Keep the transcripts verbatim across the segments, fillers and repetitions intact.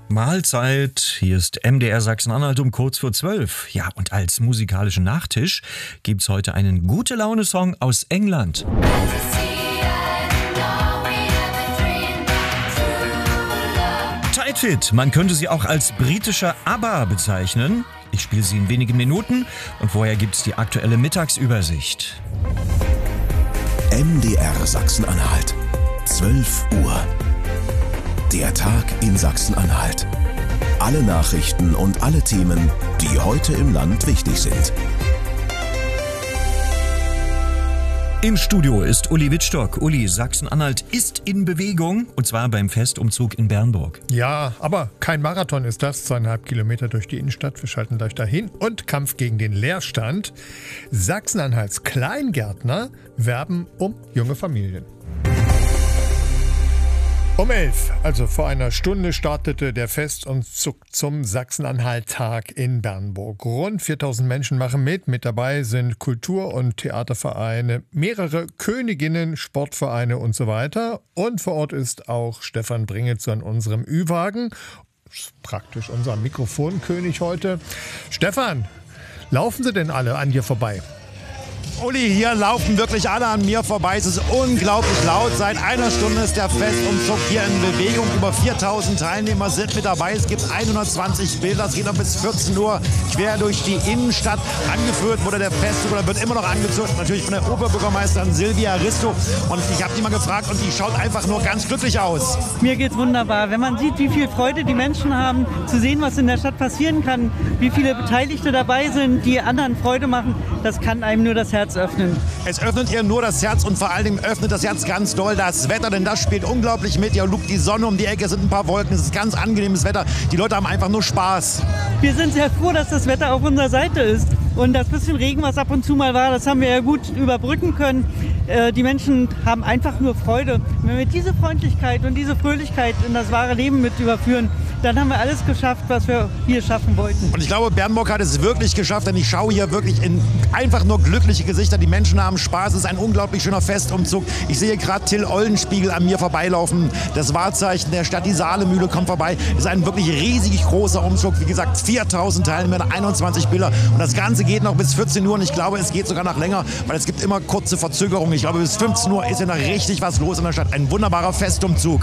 Mahlzeit, hier ist M D R Sachsen-Anhalt um kurz vor zwölf. Ja, und als musikalischen Nachtisch gibt's heute einen Gute-Laune-Song aus England. Tight Fit, man könnte sie auch als britischer ABBA bezeichnen. Ich spiele sie in wenigen Minuten und vorher gibt's die aktuelle Mittagsübersicht. M D R Sachsen-Anhalt, zwölf Uhr. Der Tag in Sachsen-Anhalt. Alle Nachrichten und alle Themen, die heute im Land wichtig sind. Im Studio ist Uli Wittstock. Uli, Sachsen-Anhalt ist in Bewegung, und zwar beim Festumzug in Bernburg. Ja, aber kein Marathon ist das. Zweieinhalb Kilometer durch die Innenstadt. Wir schalten gleich dahin. Und Kampf gegen den Leerstand. Sachsen-Anhalts Kleingärtner werben um junge Familien. Um elf, also vor einer Stunde, startete der Festumzug zum Sachsen-Anhalt-Tag in Bernburg. Rund viertausend Menschen machen mit. Mit dabei sind Kultur- und Theatervereine, mehrere Königinnen, Sportvereine und so weiter. Und vor Ort ist auch Stefan Bringetz an unserem Ü-Wagen. Praktisch unser Mikrofonkönig heute. Stefan, laufen sie denn alle an dir vorbei? Uli, hier laufen wirklich alle an mir vorbei. Es ist unglaublich laut. Seit einer Stunde ist der Festumzug hier in Bewegung. Über viertausend Teilnehmer sind mit dabei. Es gibt hundertzwanzig Bilder. Es geht noch bis vierzehn Uhr quer durch die Innenstadt. Angeführt wurde der Festzug oder wird immer noch angezogen. Natürlich von der Oberbürgermeisterin Silvia Risto. Und ich habe die mal gefragt und die schaut einfach nur ganz glücklich aus. Mir geht's wunderbar. Wenn man sieht, wie viel Freude die Menschen haben, zu sehen, was in der Stadt passieren kann, wie viele Beteiligte dabei sind, die anderen Freude machen, das kann einem nur das Herz öffnen. Es öffnet ihr nur das Herz und vor allen Dingen öffnet das Herz ganz doll das Wetter, denn das spielt unglaublich mit. Hier lugt die Sonne um die Ecke, es sind ein paar Wolken, es ist ganz angenehmes Wetter. Die Leute haben einfach nur Spaß. Wir sind sehr froh, dass das Wetter auf unserer Seite ist. Und das bisschen Regen, was ab und zu mal war, das haben wir ja gut überbrücken können. Äh, die Menschen haben einfach nur Freude. Wenn wir diese Freundlichkeit und diese Fröhlichkeit in das wahre Leben mit überführen, dann haben wir alles geschafft, was wir hier schaffen wollten. Und ich glaube, Bernburg hat es wirklich geschafft, denn ich schaue hier wirklich in einfach nur glückliche Gesichter. Die Menschen haben Spaß, es ist ein unglaublich schöner Festumzug. Ich sehe gerade Till Eulenspiegel an mir vorbeilaufen. Das Wahrzeichen der Stadt, die Saalemühle, kommt vorbei. Es ist ein wirklich riesig großer Umzug. Wie gesagt, viertausend Teilnehmer, einundzwanzig Bilder. Und das Ganze geht noch bis vierzehn Uhr und ich glaube, es geht sogar noch länger, weil es gibt immer kurze Verzögerungen. Ich glaube, bis fünfzehn Uhr ist ja noch richtig was los in der Stadt. Ein wunderbarer Festumzug.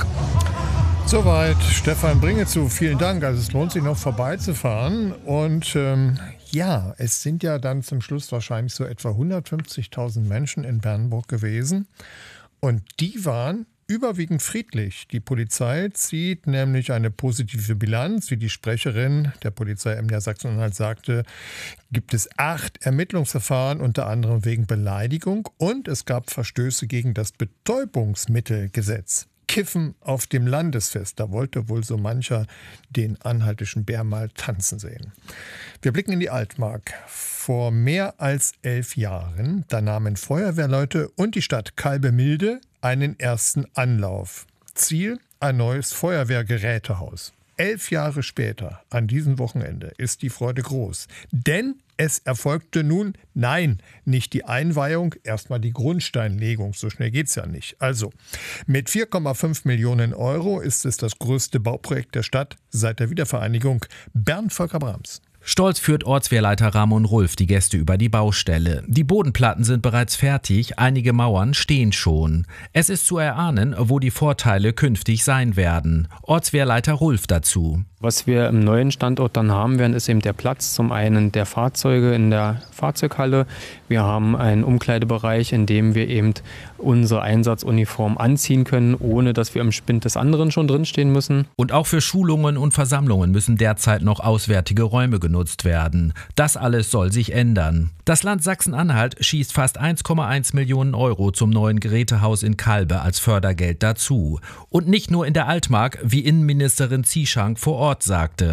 Soweit Stefan Bringetz. Vielen Dank. Also es lohnt sich noch vorbeizufahren. Und ähm, ja, es sind ja dann zum Schluss wahrscheinlich so etwa hundertfünfzigtausend Menschen in Bernburg gewesen. Und die waren überwiegend friedlich. Die Polizei zieht nämlich eine positive Bilanz. Wie die Sprecherin der Polizei M D R Sachsen-Anhalt sagte, gibt es acht Ermittlungsverfahren, unter anderem wegen Beleidigung. Und es gab Verstöße gegen das Betäubungsmittelgesetz. Kiffen auf dem Landesfest. Da wollte wohl so mancher den anhaltischen Bär mal tanzen sehen. Wir blicken in die Altmark. Vor mehr als elf Jahren, da nahmen Feuerwehrleute und die Stadt Kalbemilde einen ersten Anlauf. Ziel: ein neues Feuerwehrgerätehaus. Elf Jahre später, an diesem Wochenende, ist die Freude groß. Denn es erfolgte nun, nein, nicht die Einweihung, erstmal die Grundsteinlegung. So schnell geht's ja nicht. Also, mit vier Komma fünf Millionen Euro ist es das größte Bauprojekt der Stadt seit der Wiedervereinigung. Bernd Volker Brahms. Stolz führt Ortswehrleiter Ramon Rulf die Gäste über die Baustelle. Die Bodenplatten sind bereits fertig, einige Mauern stehen schon. Es ist zu erahnen, wo die Vorteile künftig sein werden. Ortswehrleiter Rulf dazu. Was wir im neuen Standort dann haben werden, ist eben der Platz zum einen der Fahrzeuge in der Fahrzeughalle. Wir haben einen Umkleidebereich, in dem wir eben unsere Einsatzuniform anziehen können, ohne dass wir im Spind des anderen schon drinstehen müssen. Und auch für Schulungen und Versammlungen müssen derzeit noch auswärtige Räume genutzt werden. Das alles soll sich ändern. Das Land Sachsen-Anhalt schießt fast eins Komma eins Millionen Euro zum neuen Gerätehaus in Kalbe als Fördergeld dazu. Und nicht nur in der Altmark, wie Innenministerin Zieschank vor Ort sagte.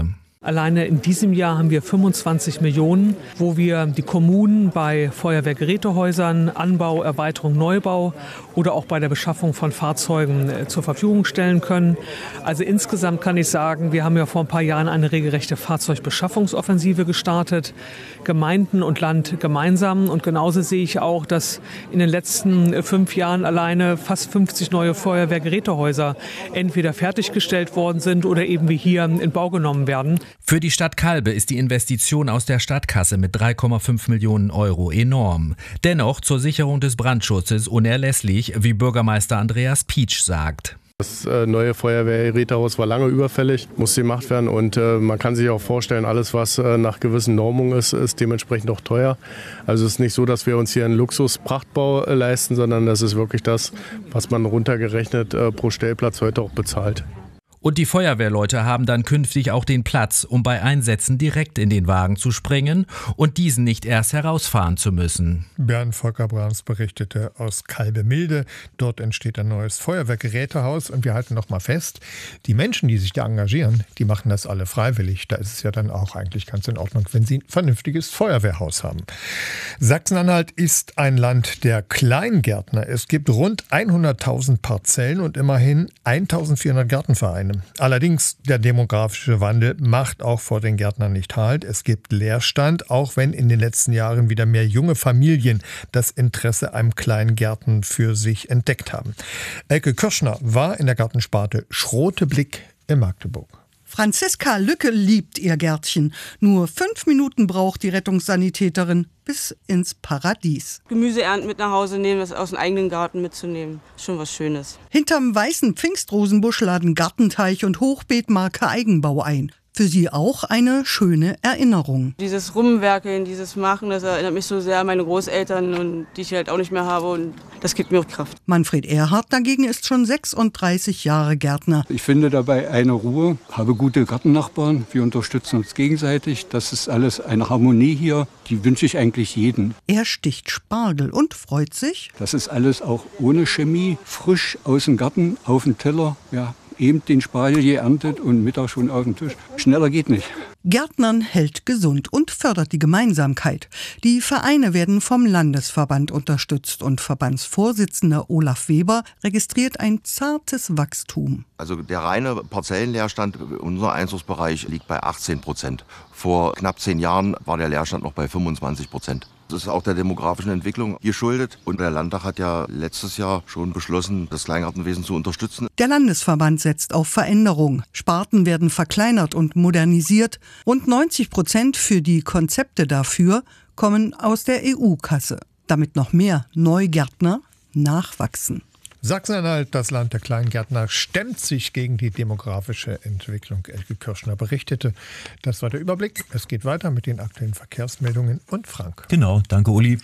Alleine in diesem Jahr haben wir fünfundzwanzig Millionen, wo wir die Kommunen bei Feuerwehrgerätehäusern, Anbau, Erweiterung, Neubau oder auch bei der Beschaffung von Fahrzeugen zur Verfügung stellen können. Also insgesamt kann ich sagen, wir haben ja vor ein paar Jahren eine regelrechte Fahrzeugbeschaffungsoffensive gestartet, Gemeinden und Land gemeinsam. Und genauso sehe ich auch, dass in den letzten fünf Jahren alleine fast fünfzig neue Feuerwehrgerätehäuser entweder fertiggestellt worden sind oder eben wie hier in Bau genommen werden. Für die Stadt Calbe ist die Investition aus der Stadtkasse mit drei Komma fünf Millionen Euro enorm. Dennoch zur Sicherung des Brandschutzes unerlässlich, wie Bürgermeister Andreas Pietsch sagt. Das äh, neue Feuerwehrgerätehaus war lange überfällig, musste gemacht werden und äh, man kann sich auch vorstellen, alles was äh, nach gewissen Normungen ist, ist dementsprechend auch teuer. Also es ist nicht so, dass wir uns hier einen Luxus-Prachtbau äh, leisten, sondern das ist wirklich das, was man runtergerechnet äh, pro Stellplatz heute auch bezahlt. Und die Feuerwehrleute haben dann künftig auch den Platz, um bei Einsätzen direkt in den Wagen zu springen und diesen nicht erst herausfahren zu müssen. Bernd Volker Brahms berichtete aus Calbe-Milde. Dort entsteht ein neues Feuerwehrgerätehaus und wir halten noch mal fest, die Menschen, die sich da engagieren, die machen das alle freiwillig. Da ist es ja dann auch eigentlich ganz in Ordnung, wenn sie ein vernünftiges Feuerwehrhaus haben. Sachsen-Anhalt ist ein Land der Kleingärtner. Es gibt rund hunderttausend Parzellen und immerhin eintausendvierhundert Gartenvereine. Allerdings, der demografische Wandel macht auch vor den Gärtnern nicht Halt. Es gibt Leerstand, auch wenn in den letzten Jahren wieder mehr junge Familien das Interesse am Kleingärten für sich entdeckt haben. Elke Kirschner war in der Gartensparte Schroteblick in Magdeburg. Franziska Lücke liebt ihr Gärtchen. Nur fünf Minuten braucht die Rettungssanitäterin bis ins Paradies. Gemüse ernten mit nach Hause nehmen, das aus dem eigenen Garten mitzunehmen. Schon was Schönes. Hinterm weißen Pfingstrosenbusch laden Gartenteich und Hochbeetmarke Eigenbau ein. Für sie auch eine schöne Erinnerung. Dieses Rumwerkeln, dieses Machen, das erinnert mich so sehr an meine Großeltern, und die ich halt auch nicht mehr habe, und das gibt mir auch Kraft. Manfred Erhardt dagegen ist schon sechsunddreißig Jahre Gärtner. Ich finde dabei eine Ruhe, habe gute Gartennachbarn, wir unterstützen uns gegenseitig. Das ist alles eine Harmonie hier, die wünsche ich eigentlich jedem. Er sticht Spargel und freut sich. Das ist alles auch ohne Chemie, frisch aus dem Garten, auf dem Teller, ja. Eben den Spargel geerntet und Mittag schon auf dem Tisch. Schneller geht nicht. Gärtnern hält gesund und fördert die Gemeinsamkeit. Die Vereine werden vom Landesverband unterstützt und Verbandsvorsitzender Olaf Weber registriert ein zartes Wachstum. Also der reine Parzellenleerstand, unser Einzugsbereich, liegt bei achtzehn Prozent. Vor knapp zehn Jahren war der Leerstand noch bei fünfundzwanzig Prozent. Das ist auch der demografischen Entwicklung geschuldet. Und der Landtag hat ja letztes Jahr schon beschlossen, das Kleingartenwesen zu unterstützen. Der Landesverband setzt auf Veränderung. Sparten werden verkleinert und modernisiert. Rund neunzig Prozent für die Konzepte dafür kommen aus der E U-Kasse. Damit noch mehr Neugärtner nachwachsen. Sachsen-Anhalt, das Land der Kleingärtner, stemmt sich gegen die demografische Entwicklung. Elke Kirschner berichtete. Das war der Überblick. Es geht weiter mit den aktuellen Verkehrsmeldungen und Frank. Genau, danke Uli.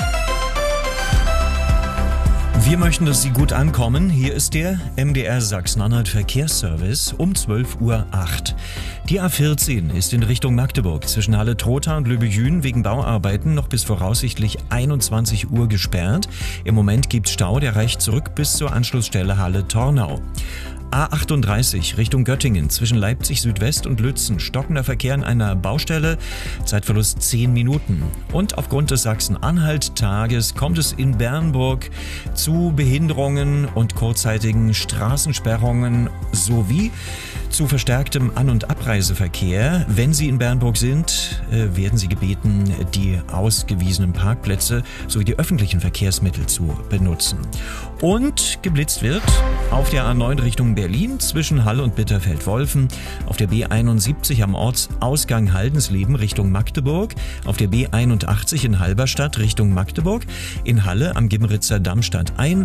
Wir möchten, dass Sie gut ankommen. Hier ist der M D R Sachsen-Anhalt Verkehrsservice um zwölf Uhr acht. Die A vierzehn ist in Richtung Magdeburg zwischen Halle-Trotha und Löbejün wegen Bauarbeiten noch bis voraussichtlich einundzwanzig Uhr gesperrt. Im Moment gibt es Stau, der reicht zurück bis zur Anschlussstelle Halle-Tornau. A achtunddreißig Richtung Göttingen zwischen Leipzig Südwest und Lützen. Stockender Verkehr an einer Baustelle, Zeitverlust zehn Minuten. Und aufgrund des Sachsen-Anhalt-Tages kommt es in Bernburg zu Behinderungen und kurzzeitigen Straßensperrungen sowie zu verstärktem An- und Abreiseverkehr. Wenn Sie in Bernburg sind, werden Sie gebeten, die ausgewiesenen Parkplätze sowie die öffentlichen Verkehrsmittel zu benutzen. Und geblitzt wird auf der A neun Richtung Berlin zwischen Halle und Bitterfeld-Wolfen, auf der B einundsiebzig am Ortsausgang Haldensleben Richtung Magdeburg, auf der B einundachtzig in Halberstadt Richtung Magdeburg, in Halle am Gimritzer Damm stadteinwärts